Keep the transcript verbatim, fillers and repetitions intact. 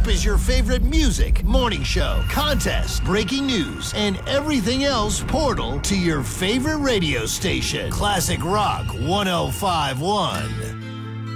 up is your favorite music, morning show, contest, breaking news, and everything else portal to your favorite radio station. Classic Rock one oh five point one.